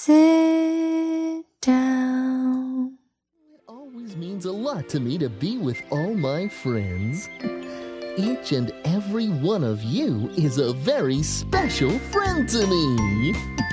sit down. It always means a lot to me to be with all my friends. Each and every one of you is a very special friend to me.